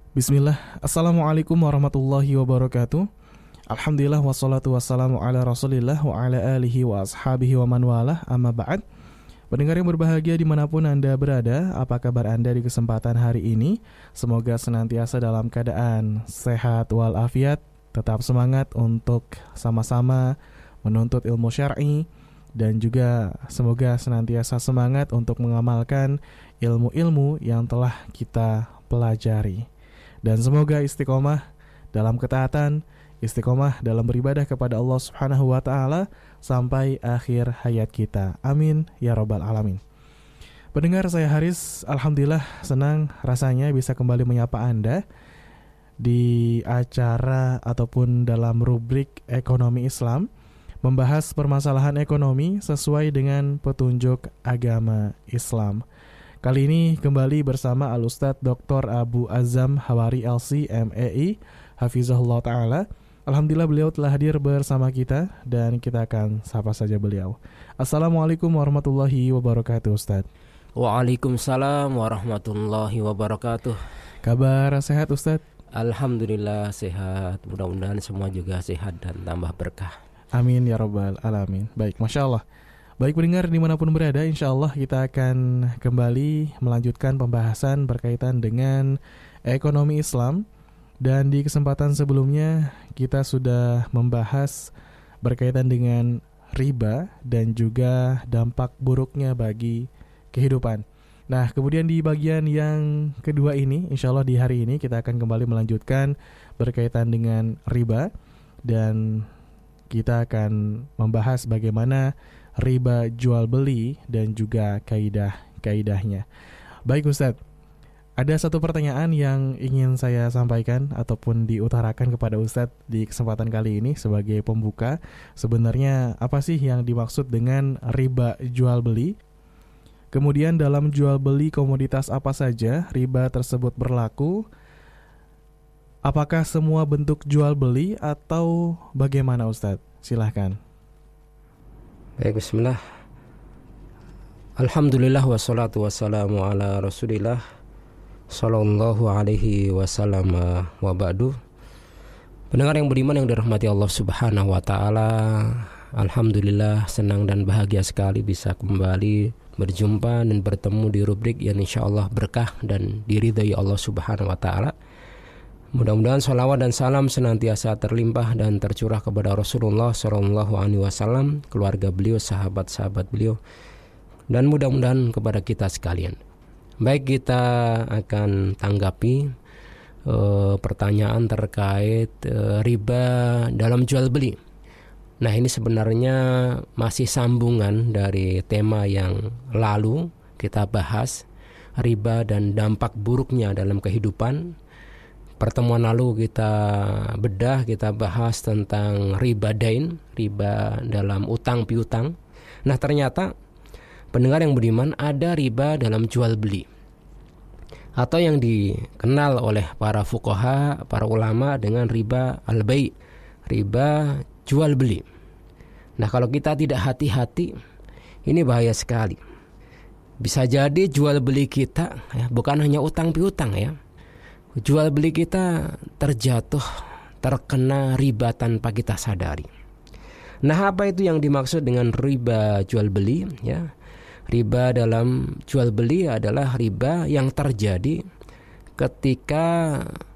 Bismillah, Assalamualaikum warahmatullahi wabarakatuh. Alhamdulillah wassalatu wassalamu ala rasulillah wa ala alihi wa ashabihi wa man walah, amma ba'd. Pendengar yang berbahagia dimanapun Anda berada, apa kabar Anda di kesempatan hari ini? Semoga senantiasa dalam keadaan sehat walafiat, tetap semangat untuk sama-sama menuntut ilmu syar'i, dan juga semoga senantiasa semangat untuk mengamalkan ilmu-ilmu yang telah kita pelajari. Dan semoga istiqomah dalam ketaatan, istiqomah dalam beribadah kepada Allah Subhanahu wa Ta'ala sampai akhir hayat kita. Amin ya rabbal alamin. Pendengar, saya Haris, alhamdulillah senang rasanya bisa kembali menyapa Anda di acara ataupun dalam rubrik Ekonomi Islam, membahas permasalahan ekonomi sesuai dengan petunjuk agama Islam. Kali ini kembali bersama Al-Ustadz Dr. Abu Azzam Hawari LC MEI Hafizahullah Ta'ala. Alhamdulillah beliau telah hadir bersama kita dan kita akan sapa saja beliau. Assalamualaikum warahmatullahi wabarakatuh, Ustadz. Waalaikumsalam warahmatullahi wabarakatuh. Kabar sehat, Ustadz? Alhamdulillah sehat. Mudah-mudahan semua juga sehat dan tambah berkah. Amin ya rabbal alamin. Baik, Masya Allah. Baik pendengar dimanapun berada, insya Allah kita akan kembali melanjutkan pembahasan berkaitan dengan ekonomi Islam. Dan di kesempatan sebelumnya kita sudah membahas berkaitan dengan riba dan juga dampak buruknya bagi kehidupan. Nah, kemudian di bagian yang kedua ini, insya Allah di hari ini kita akan kembali melanjutkan berkaitan dengan riba. Dan kita akan membahas bagaimana riba jual beli dan juga kaidah-kaidahnya. Baik Ustadz, ada satu pertanyaan yang ingin saya sampaikan ataupun diutarakan kepada Ustadz di kesempatan kali ini sebagai pembuka. Sebenarnya apa sih yang dimaksud dengan riba jual beli? Kemudian dalam jual beli komoditas apa saja riba tersebut berlaku? Apakah semua bentuk jual beli atau bagaimana Ustadz? Silahkan. Baik, bismillah. Alhamdulillah wassalatu wassalamu ala rasulillah sallallahu alaihi wasallam wa ba'du. Pendengar yang beriman yang dirahmati Allah Subhanahu wa Ta'ala, alhamdulillah senang dan bahagia sekali bisa kembali berjumpa dan bertemu di rubrik yang insyaallah berkah dan diridhai Allah Subhanahu wa Ta'ala. Mudah-mudahan salawat dan salam senantiasa terlimpah dan tercurah kepada Rasulullah SAW, keluarga beliau, sahabat-sahabat beliau, dan mudah-mudahan kepada kita sekalian. Baik, kita akan tanggapi pertanyaan terkait riba dalam jual beli. Nah, ini sebenarnya masih sambungan dari tema yang lalu kita bahas, riba dan dampak buruknya dalam kehidupan. Pertemuan lalu kita bedah, kita bahas tentang riba dain, riba dalam utang piutang. Nah, ternyata pendengar yang beriman, ada riba dalam jual beli, atau yang dikenal oleh para fuqaha, para ulama dengan riba al-bai', riba jual beli. Nah, kalau kita tidak hati-hati, ini bahaya sekali. Bisa jadi jual beli kita bukan hanya utang piutang ya. Jual beli kita terjatuh, terkena riba tanpa kita sadari. Nah, apa itu yang dimaksud dengan riba jual beli ya? Riba dalam jual beli adalah riba yang terjadi ketika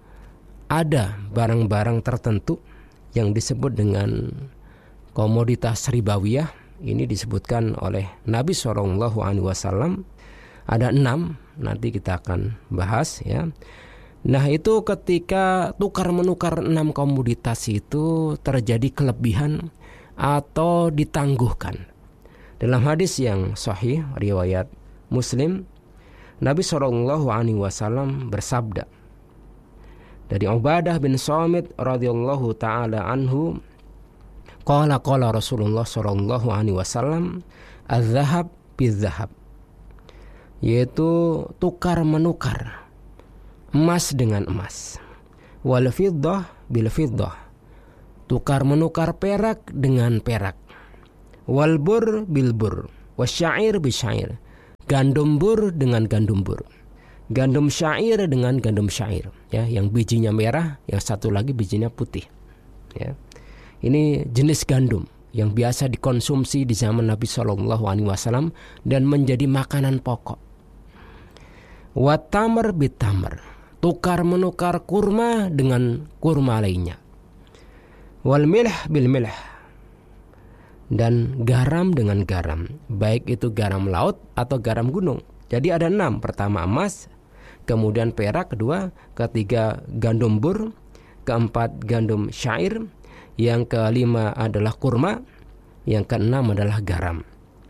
ada barang-barang tertentu yang disebut dengan komoditas ribawiyah. Ini disebutkan oleh Nabi SAW. Ada 6, nanti kita akan bahas ya. Nah, itu ketika tukar-menukar 6 komoditas itu terjadi kelebihan atau ditangguhkan. Dalam hadis yang sahih riwayat Muslim, Nabi SAW bersabda dari Ubadah bin Samit radhiyallahu taala anhu, qala Rasulullah SAW, az-zahab biz-zahab, yaitu tukar menukar emas dengan emas, wal fiddah bil fiddah, tukar menukar perak dengan perak, wal bur bil bur, wasyair bisyair, gandum bur dengan gandum bur. gandum syair dengan gandum syair, ya, yang bijinya merah, yang satu lagi bijinya putih, ya. Ini jenis gandum yang biasa dikonsumsi di zaman Nabi SAW dan menjadi makanan pokok. Wat tamr bit tamr, tukar menukar kurma dengan kurma lainnya. Wal milh bil milh, dan garam dengan garam, baik itu garam laut atau garam gunung. Jadi ada 6. Pertama emas, kemudian perak, kedua, ketiga gandum bur, keempat gandum syair, yang kelima adalah kurma, yang keenam adalah garam.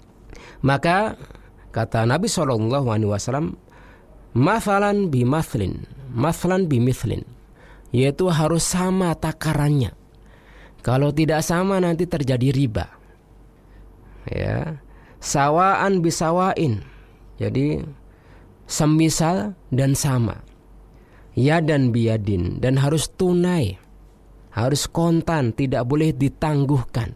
Maka kata Nabi SAW, mathalan bimathlin, mathlan bimithlin, yaitu harus sama takarannya. Kalau tidak sama nanti terjadi riba, ya. Sawaan bisawain, jadi semisal dan sama. Yadan biyadin, dan harus tunai, harus kontan, tidak boleh ditangguhkan.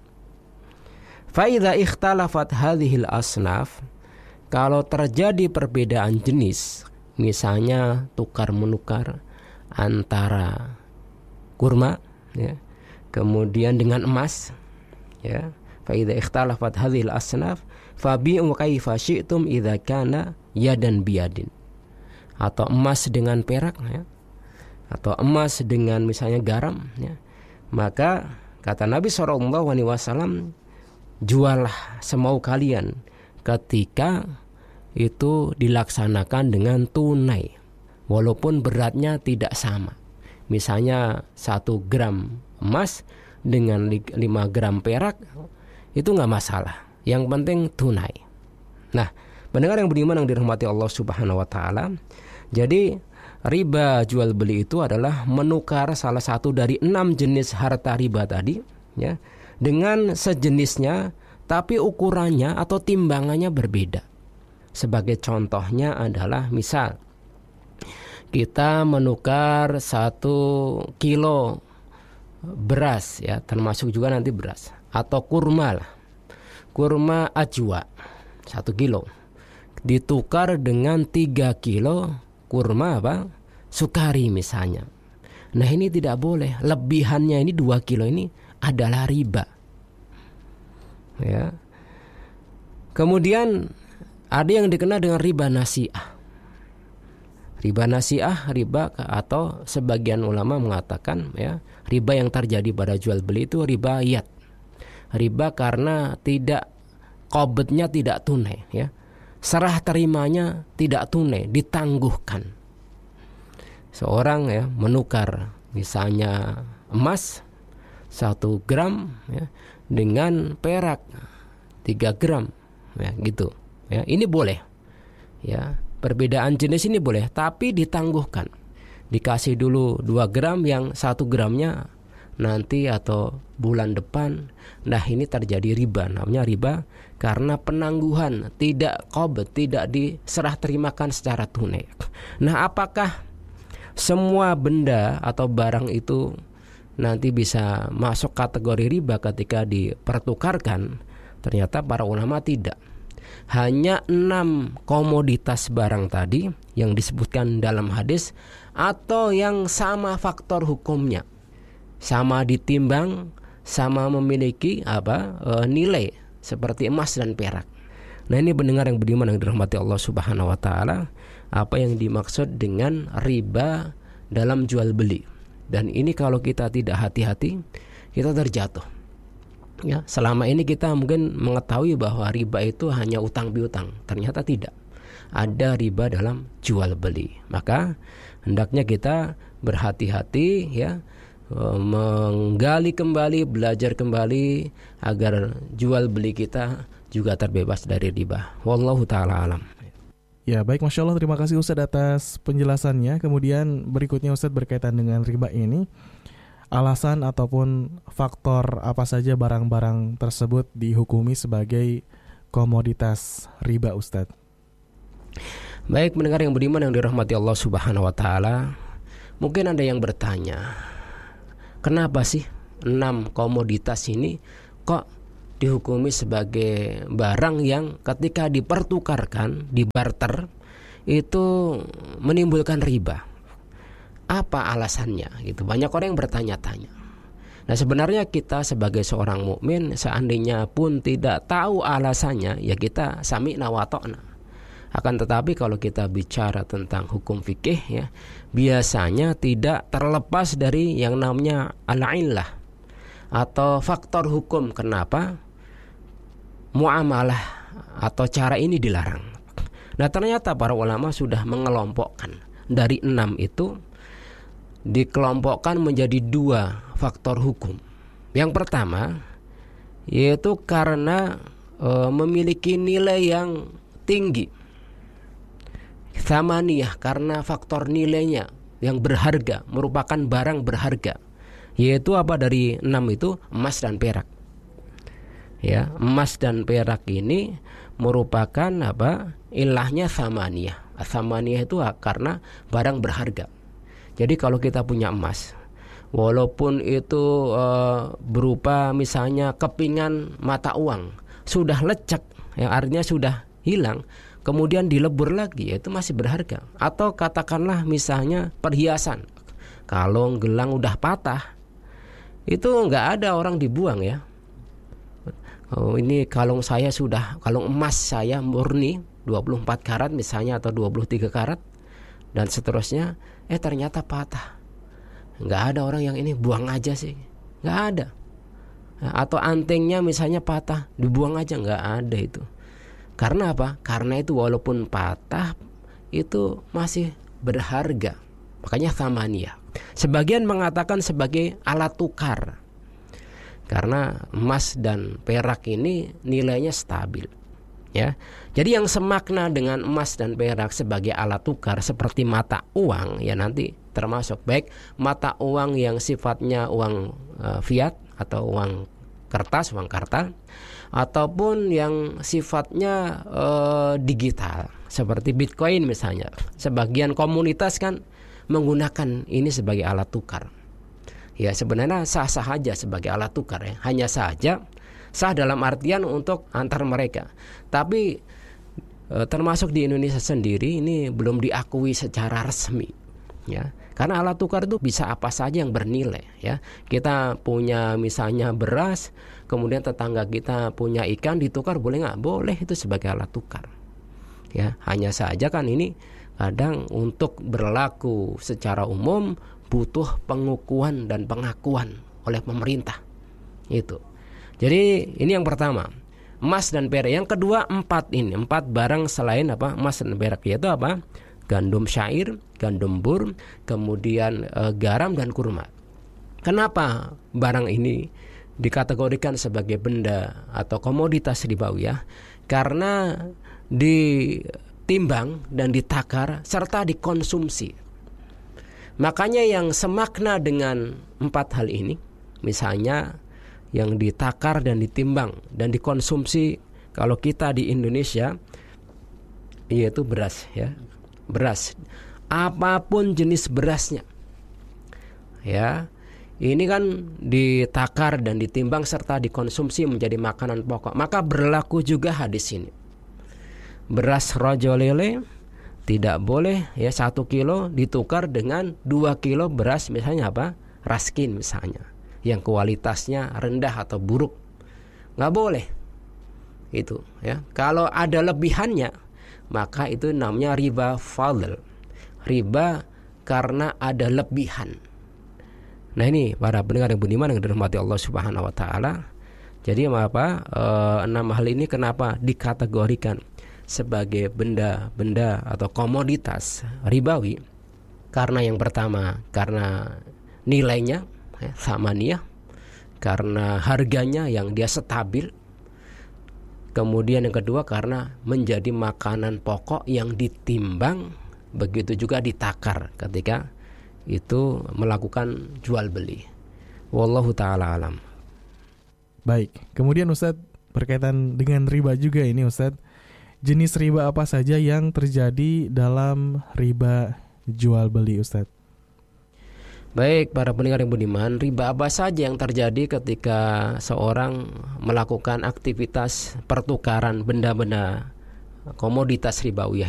Fa idza ikhtalafat hadhil asnaf, kalau terjadi perbedaan jenis, misalnya tukar menukar antara kurma, ya, kemudian dengan emas, ya. Fa idza ikhtalafat hadhil asnaf fabi'u kaifa syi'tum idza kana yadan biyadin. Atau emas dengan perak, ya, atau emas dengan misalnya garam, ya. Maka kata Nabi SAW, juallah semau kalian ketika itu dilaksanakan dengan tunai, walaupun beratnya tidak sama. Misalnya 1 gram emas dengan 5 gram perak, itu nggak masalah. Yang penting tunai. Nah, pendengar yang beriman yang dirahmati Allah Subhanahu wa taala, jadi riba jual beli itu adalah menukar salah satu dari 6 jenis harta riba tadi, ya, dengan sejenisnya tapi ukurannya atau timbangannya berbeda. Sebagai contohnya adalah misal kita menukar 1 kilo beras, ya, termasuk juga nanti beras, atau kurma lah, kurma ajwa 1 kilo ditukar dengan 3 kilo kurma sukari misalnya. Nah, ini tidak boleh. Lebihannya ini 2 kilo ini adalah riba, ya. Kemudian ada yang dikenal dengan riba nasi'ah. Riba nasi'ah, riba atau sebagian ulama mengatakan, ya, riba yang terjadi pada jual beli itu riba yad. Riba karena tidak qobdnya tidak tunai, ya. Serah terimanya tidak tunai, ditangguhkan. Seorang, ya, menukar misalnya emas 1 gram, ya, dengan perak 3 gram, ya, gitu, ya. Ini boleh, ya. Perbedaan jenis ini boleh, tapi ditangguhkan. Dikasih dulu 2 gram, yang 1 gramnya nanti atau bulan depan. Nah, ini terjadi riba. Namanya riba karena penangguhan, tidak qobd, tidak diserah terimakan secara tunai. Nah, apakah semua benda atau barang itu nanti bisa masuk kategori riba ketika dipertukarkan? Ternyata para ulama tidak. Hanya 6 komoditas barang tadi yang disebutkan dalam hadis, atau yang sama faktor hukumnya, sama ditimbang, sama memiliki nilai seperti emas dan perak. Nah, ini pendengar yang beriman yang dirahmati Allah Subhanahu wa taala, apa yang dimaksud dengan riba dalam jual beli. Dan ini kalau kita tidak hati-hati, kita terjatuh. Ya, selama ini kita mungkin mengetahui bahwa riba itu hanya utang piutang. Ternyata tidak. Ada riba dalam jual beli. Maka hendaknya kita berhati-hati, ya, menggali kembali, belajar kembali agar jual beli kita juga terbebas dari riba. Wallahu ta'ala alam. Ya, baik, Masya Allah, terima kasih Ustadz atas penjelasannya. Kemudian berikutnya Ustadz berkaitan dengan riba ini, alasan ataupun faktor apa saja barang-barang tersebut dihukumi sebagai komoditas riba, Ustadz? Baik, mendengar yang beriman yang dirahmati Allah Subhanahu wa taala, mungkin ada yang bertanya, kenapa sih 6 komoditas ini kok dihukumi sebagai barang yang ketika dipertukarkan, dibarter, itu menimbulkan riba. Apa alasannya? Gitu. Banyak orang yang bertanya-tanya. Nah, sebenarnya kita sebagai seorang mukmin seandainya pun tidak tahu alasannya, ya kita sami'na wa ta'na. Akan tetapi kalau kita bicara tentang hukum fikih, ya biasanya tidak terlepas dari yang namanya al-illah atau faktor hukum kenapa muamalah atau cara ini dilarang. Nah, ternyata para ulama sudah mengelompokkan dari 6 itu, dikelompokkan menjadi 2 faktor hukum. Yang pertama yaitu karena memiliki nilai yang tinggi. Tsamaniyah, karena faktor nilainya yang berharga, merupakan barang berharga. Yaitu apa? Dari 6 itu emas dan perak. Ya, emas dan perak ini merupakan apa? Ilahnya tsamaniyah. Tsamaniyah itu karena barang berharga. Jadi kalau kita punya emas, walaupun itu berupa misalnya kepingan mata uang, sudah lecek, yang artinya sudah hilang, kemudian dilebur lagi, itu masih berharga. Atau katakanlah misalnya perhiasan, kalung, gelang udah patah, itu nggak ada orang dibuang ya. Oh, ini kalung saya sudah, kalung emas saya murni 24 karat misalnya atau 23 karat dan seterusnya, ternyata patah. Nggak ada orang yang ini buang aja sih, nggak ada. Atau antingnya misalnya patah, dibuang aja, nggak ada itu. Karena apa? Karena itu walaupun patah itu masih berharga. Makanya tsamaniyah. Sebagian mengatakan sebagai alat tukar. Karena emas dan perak ini nilainya stabil. Ya. Jadi yang semakna dengan emas dan perak sebagai alat tukar seperti mata uang, ya nanti termasuk baik mata uang yang sifatnya uang fiat atau uang kertas, uang kartal, ataupun yang sifatnya digital seperti Bitcoin misalnya. Sebagian komunitas kan menggunakan ini sebagai alat tukar. Ya sebenarnya sah-sah aja sebagai alat tukar ya. Hanya saja sah dalam artian untuk antar mereka. Tapi termasuk di Indonesia sendiri ini belum diakui secara resmi ya. Karena alat tukar itu bisa apa saja yang bernilai ya. Kita punya misalnya beras, kemudian tetangga kita punya ikan, ditukar boleh nggak? Boleh, itu sebagai alat tukar. Ya, hanya saja kan ini kadang untuk berlaku secara umum butuh pengukuhan dan pengakuan oleh pemerintah. Itu. Jadi ini yang pertama, emas dan perak. Yang kedua 4 barang selain apa? Emas dan perak, yaitu apa? Gandum syair, gandum bur, kemudian garam dan kurma. Kenapa barang ini dikategorikan sebagai benda atau komoditas ribawiyah? Karena ditimbang dan ditakar serta dikonsumsi. Makanya yang semakna dengan 4 hal ini, misalnya yang ditakar dan ditimbang dan dikonsumsi kalau kita di Indonesia, yaitu beras ya. Beras, apapun jenis berasnya, ya, ini kan ditakar dan ditimbang serta dikonsumsi menjadi makanan pokok. Maka berlaku juga hadis ini. Beras rojo lele tidak boleh ya 1 kilo ditukar dengan 2 kilo beras misalnya apa? Raskin misalnya, yang kualitasnya rendah atau buruk, nggak boleh. Itu ya. Kalau ada lebihannya, maka itu namanya riba fadl. Riba karena ada lebihan. Nah ini para pendengar yang budiman yang dirahmati Allah Subhanahu wa taala. Jadi apa? 6 hal ini kenapa dikategorikan sebagai benda-benda atau komoditas ribawi? Karena yang pertama karena nilainya tsamaniyah, karena harganya yang dia stabil. Kemudian yang kedua karena menjadi makanan pokok yang ditimbang, begitu juga ditakar ketika itu melakukan jual beli. Wallahu ta'ala alam. Baik, kemudian Ustadz berkaitan dengan riba juga ini Ustadz, jenis riba apa saja yang terjadi dalam riba jual beli Ustadz? Baik para pendengar yang budiman, riba apa saja yang terjadi ketika seorang melakukan aktivitas pertukaran benda-benda komoditas ribawiyah